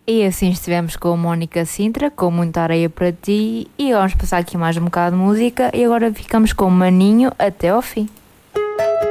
E assim estivemos com a Mónica Sintra, com muita areia para ti, e vamos passar aqui mais um bocado de música, e agora ficamos com o Maninho até ao fim.